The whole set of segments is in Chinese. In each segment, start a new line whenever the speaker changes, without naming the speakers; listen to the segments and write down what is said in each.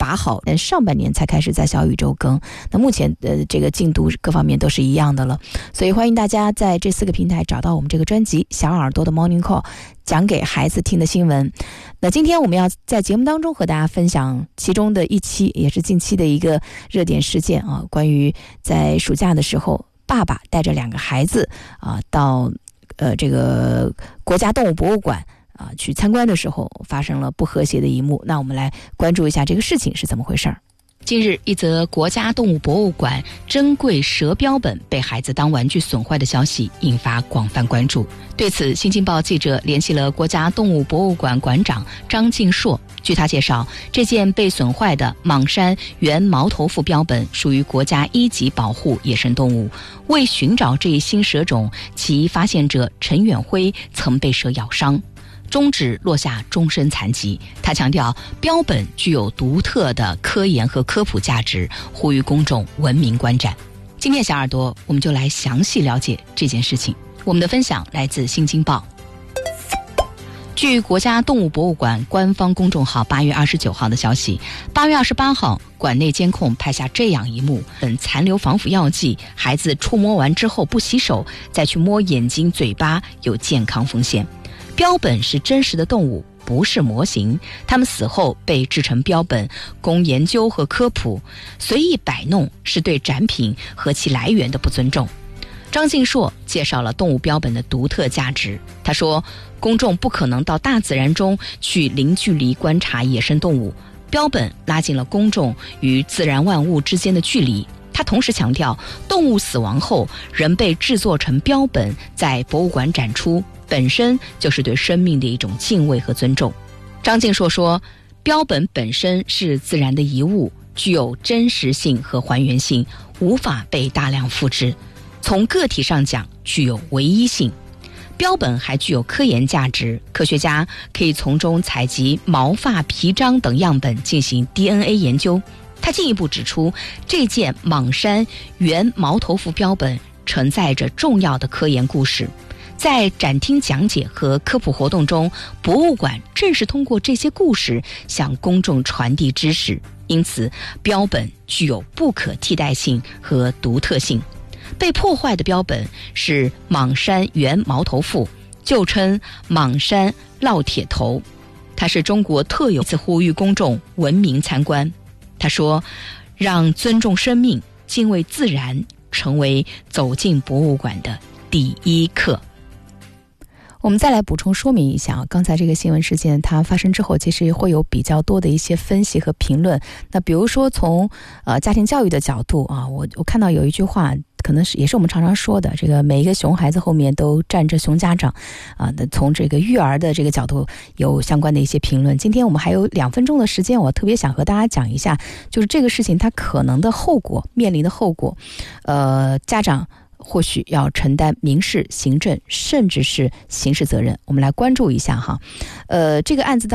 打好，上半年才开始在小宇宙更。那目前这个进度各方面都是一样的了，所以欢迎大家在这4个平台找到我们这个专辑《小耳朵的 Morning Call》，讲给孩子听的新闻。那今天我们要在节目当中和大家分享其中的一期，也是近期的一个热点事件啊，关于在暑假的时候，爸爸带着2个孩子啊到这个国家动物博物馆去参观的时候，发生了不和谐的一幕。那我们来关注一下这个事情是怎么回事。
近日，一则国家动物博物馆珍贵蛇标本被孩子当玩具损坏的消息引发广泛关注。对此，新京报记者联系了国家动物博物馆馆长张敬硕。据他介绍，这件被损坏的蟒山原毛头腹标本属于国家1级保护野生动物。为寻找这一新蛇种，其发现者陈远辉曾被蛇咬伤，中指落下终身残疾。他强调，标本具有独特的科研和科普价值，呼吁公众文明观展。今天小耳朵，我们就来详细了解这件事情。我们的分享来自新京报。据国家动物博物馆官方公众号8月29号的消息，8月28号，馆内监控拍下这样一幕：残留防腐药剂，孩子触摸完之后不洗手，再去摸眼睛、嘴巴，有健康风险。标本是真实的动物，不是模型，它们死后被制成标本，供研究和科普，随意摆弄是对展品和其来源的不尊重。张敬硕介绍了动物标本的独特价值。他说，公众不可能到大自然中去零距离观察野生动物，标本拉近了公众与自然万物之间的距离。他同时强调，动物死亡后仍被制作成标本在博物馆展出，本身就是对生命的一种敬畏和尊重。张敬硕说，标本本身是自然的遗物，具有真实性和还原性，无法被大量复制。从个体上讲，具有唯一性。标本还具有科研价值，科学家可以从中采集毛发、皮张等样本进行 DNA 研究。他进一步指出，这件蟒山原毛头腹标本承载着重要的科研故事。在展厅讲解和科普活动中，博物馆正是通过这些故事向公众传递知识，因此标本具有不可替代性和独特性。被破坏的标本是蟒山原毛头腹，旧称蟒山烙铁头，它是中国特有，呼吁公众文明参观。他说，让尊重生命、敬畏自然成为走进博物馆的第一课。
我们再来补充说明一下，刚才这个新闻事件它发生之后，其实会有比较多的一些分析和评论。那比如说从家庭教育的角度啊，我看到有一句话，可能是也是我们常常说的，这个每一个熊孩子后面都站着熊家长啊。从这个育儿的这个角度有相关的一些评论。今天我们还有2分钟的时间，我特别想和大家讲一下，就是这个事情它可能的后果，面临的后果，家长或许要承担民事、行政甚至是刑事责任。我们来关注一下哈。这个案子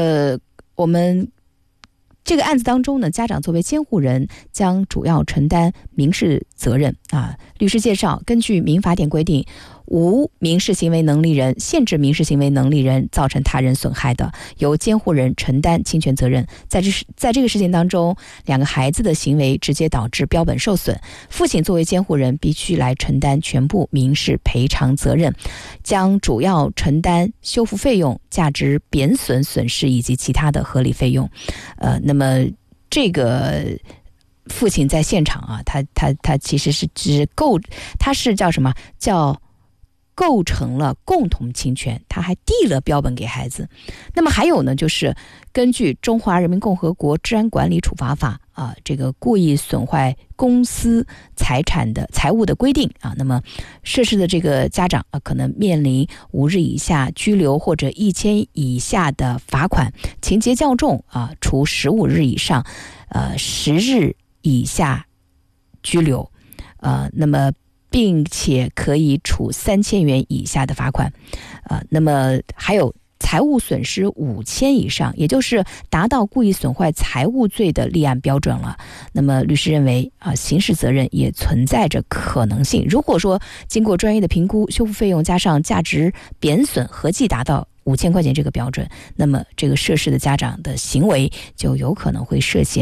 当中呢，家长作为监护人将主要承担民事责任啊。律师介绍，根据民法典规定，无民事行为能力人限制民事行为能力人造成他人损害的，由监护人承担侵权责任。在这个事件当中，2个孩子的行为直接导致标本受损，父亲作为监护人必须来承担全部民事赔偿责任，将主要承担修复费用、价值贬损损失以及其他的合理费用。那么这个父亲在现场啊，他其实是他是叫什么？叫构成了共同侵权，他还递了标本给孩子。那么还有呢，就是根据《中华人民共和国治安管理处罚法》这个故意损坏公司财物的规定啊，那么涉事的这个家长可能面临5日以下拘留或者1000以下的罚款，情节较重处15日以上10日以下拘留，那么并且可以处3000元以下的罚款，那么还有财物损失5000以上，也就是达到故意损坏财物罪的立案标准了。那么律师认为刑事责任也存在着可能性。如果说经过专业的评估，修复费用加上价值贬损合计达到5000块钱这个标准，那么这个涉事的家长的行为就有可能会涉嫌